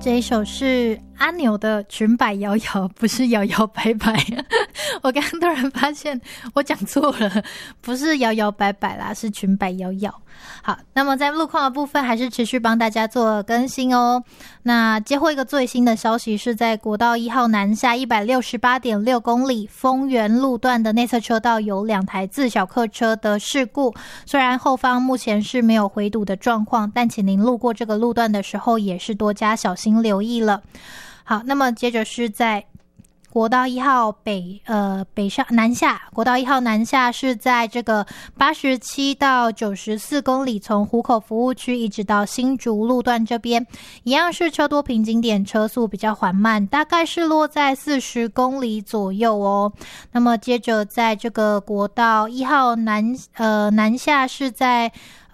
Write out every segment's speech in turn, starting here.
这一首是阿牛的裙摆摇摇，不是摇摇摆摆我刚刚突然发现我讲错了，不是摇摇摆摆啦，是裙摆摇摇。好，那么在路况的部分还是持续帮大家做更新哦。那接获一个最新的消息，是在国道1号南下 168.6 公里丰原路段的内侧车道有2台自小客车的事故，虽然后方目前是没有回堵的状况，但请您路过这个路段的时候也是多加小心留意了。好，那么接着是在国道1号南下，国道1号南下是在这个87到94公里，从湖口服务区一直到新竹路段这边，一样是车多瓶颈点，车速比较缓慢，大概是落在40公里左右哦。那么接着在这个国道1号南下是在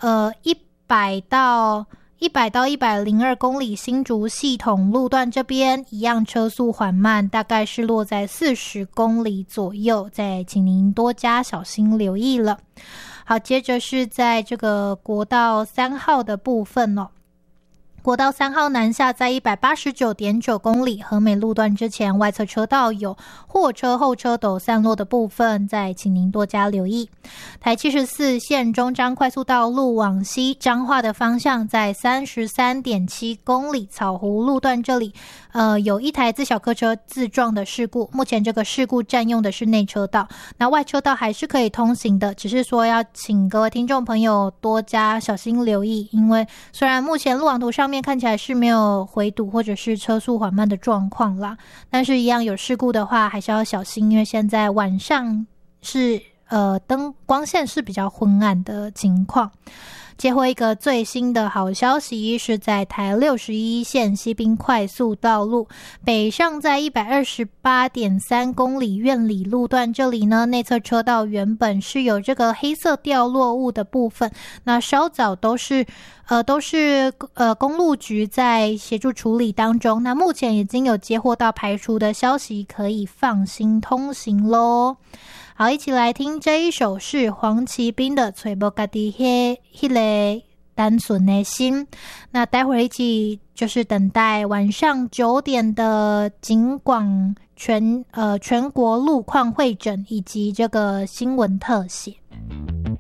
100到102公里，新竹系统路段这边一样车速缓慢，大概是落在40公里左右，再请您多加小心留意了。好，接着是在这个国道3号的部分哦。国道3号南下在 189.9 公里，和美路段之前外侧车道有货车后车斗散落的部分，再请您多加留意。台74线中彰快速道路往西彰化的方向，在 33.7 公里草湖路段这里有一台自小客车自撞的事故，目前这个事故占用的是内车道，那外车道还是可以通行的，只是说要请各位听众朋友多加小心留意，因为虽然目前路网图上面看起来是没有回堵或者是车速缓慢的状况啦，但是一样有事故的话还是要小心，因为现在晚上是光线是比较昏暗的情况。接获一个最新的好消息，是在台61线西滨快速道路北上，在 128.3 公里苑里路段这里呢，内侧车道原本是有这个黑色掉落物的部分，那稍早都是公路局在协助处理当中，那目前已经有接获到排除的消息，可以放心通行咯。好，一起来听这一首是黄奇斌的找无家己迄个单纯的心。那待会儿一起就是等待晚上9点的警广全国路况会诊以及这个新闻特写。